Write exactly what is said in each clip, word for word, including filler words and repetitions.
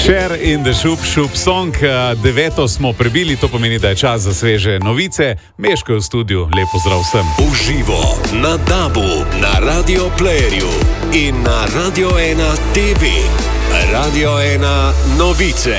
Share in the Šup Šup Song. Deveto smo prebili, to pomeni, da je čas za sveže novice. Meško je v studiu, lep pozdrav vsem. Uživo na Dabu, na Radio Playerju in na Radio ena T V. Radio ena novice.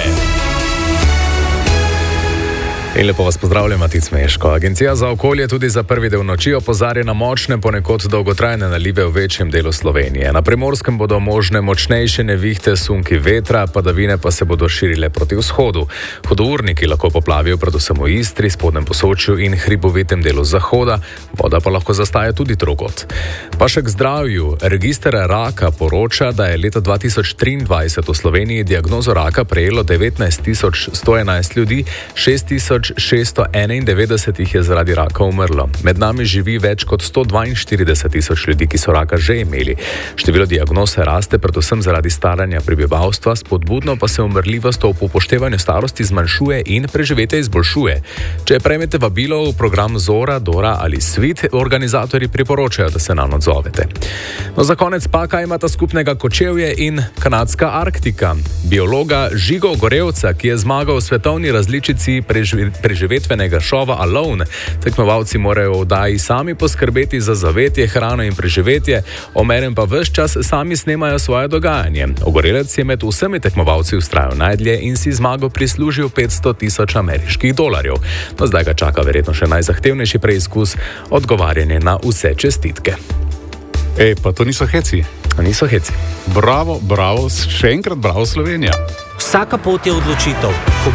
In lepo vas pozdravljam, Matic Meško. Agencija za okolje tudi za prvi del noči opozarja na močne, ponekod dolgotrajne nalive v večjem delu Slovenije. Na Primorskem bodo možne močnejše nevihte, sunki vetra, padavine pa se bodo širile proti vzhodu. Hudourniki lahko poplavijo predvsem v Istri, spodnjem Posočju in hribovitem delu zahoda, voda pa lahko zastaja tudi drugod. Pa še k zdravju. Register raka poroča, da je leta dva tisoč triindvajset v Sloveniji diagnozo raka prejelo devetnajst tisoč sto enajst ljudi, šest tisoč šeststo enaindevetdeset jih je zaradi raka umrlo. Med nami živi več kot sto dvainštirideset tisoč ljudi, ki so raka že imeli. Število diagnoz raste predvsem zaradi staranja prebivalstva, spodbudno pa se umrljivost ob upoštevanju starosti zmanjšuje in preživetje izboljšuje. Če prejmete vabilo v program Zora, Dora ali Svit, organizatorji priporočajo, da se nam odzovete. No, za konec pa, kaj imata skupnega Kočevje in kanadska Arktika. Biologa Žigo Gorevca, ki je zmagal v svetovni različici preživ preživetvenega šova Alone. Tekmovalci morajo v oddaji sami poskrbeti za zavetje, hrano in preživetje, omerem pa ves čas sami snemajo svoje dogajanje. Ogorelec je med vsemi tekmovalci vztrajal najdlje in si zmago prislužil petsto tisoč ameriških dolarjev. No, zdaj ga čaka verjetno še najzahtevnejši preizkus, odgovarjanje na vse čestitke. Ej, pa to niso heci. Niso heci. Bravo, bravo, še enkrat bravo Slovenija. Vsaka pot je odločitev.